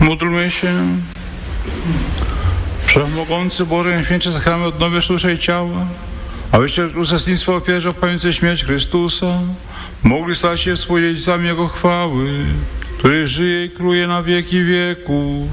Módlmy się. Wszechmogący Boże, Święcie Sakrament odnowisz duszę i ciała, abyście uczestnictwo ofierze opamiętującej śmierć Chrystusa mogli stać się współdziedzicami Jego chwały, który żyje i króluje na wieki wieków.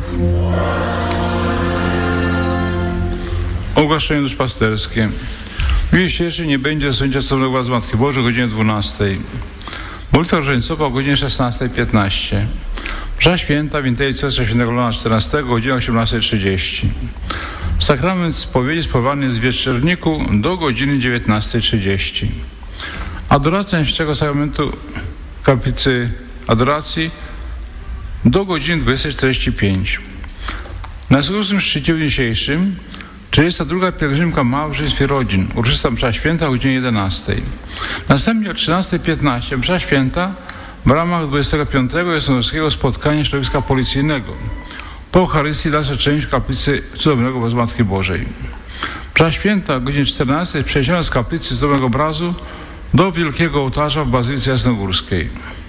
Ogłaszczenie duszpasterskie. W dniu dzisiejszym nie będzie słońca cudownego was Matki Bożej o godzinie 12. Modlitwa różańcowa o godzinie 16:15. Msza święta w Intelice Świętego Leona XIV o godzinie 18:30. Sakrament spowiedzi spowodowany jest w wieczorniku do godziny 19:30. Adoracja Świętego Sakramentu w kaplicy adoracji do godziny 20:45. Na zgłosnym szczycie dzisiejszym 32. pielgrzymka małżeństw i rodzin, uroczysta msza święta o godzinie 11. Następnie o 13:15 msza święta w ramach 25. jasnogórskiego spotkania środowiska policyjnego. Po Eucharystii dalsza część w kaplicy Cudownego Obrazu Matki Bożej. Msza święta o godzinie 14 jest przeniesiona z kaplicy Cudownego Obrazu do wielkiego ołtarza w Bazylice Jasnogórskiej.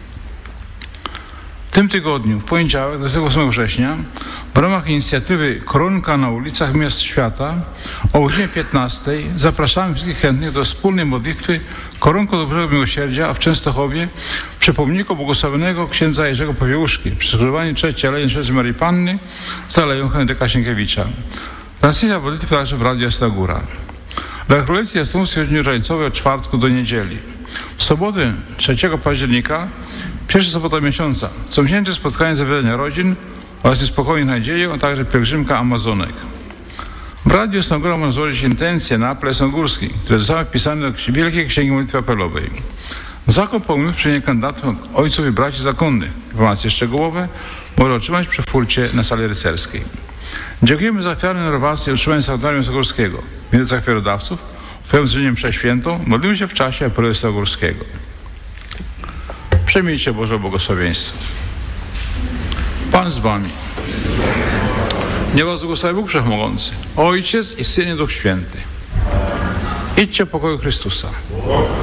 W tym tygodniu, w poniedziałek, 28 września, w ramach inicjatywy Koronka na ulicach miast świata o godzinie 15 zapraszamy wszystkich chętnych do wspólnej modlitwy Koronką do Bożego Miłosierdzia w Częstochowie przy pomniku błogosławionego księdza Jerzego Popiełuszki przy skrzyżowaniu Trzeciej Alei Świętej Maryi Panny z Aleją Henryka Sienkiewicza. Transmisja modlitwy także w Radiu Jasna Góra. Rekolekcje jasnogórskie w dniu różańcowej od czwartku do niedzieli. W sobotę 3 października, pierwsza sobota miesiąca, comiesięczne spotkanie zawiadania rodzin oraz niespokojnych nadziei, a także pielgrzymka Amazonek. W Radiu Jasna Góra można złożyć intencje na apel jasnogórski, które zostały wpisane do Wielkiej Księgi Modlitwy Apelowej. Zakon pomysłów przyjęcia kandydatów ojców i braci zakonnych. Informacje szczegółowe można otrzymać przy furcie na sali rycerskiej. Dziękujemy za ofiarę renowacji i utrzymanie sanktuarium jasnogórskiego. W imieniu ofiarodawców, w zdaniem mszę świętą, modlimy się w czasie apelu jasnogórskiego. Przejmijcie Boże błogosławieństwo. Pan z wami. Niech was błogosławi Bóg Wszechmogący, Ojciec i Syn i Duch Święty. Idźcie w pokoju Chrystusa.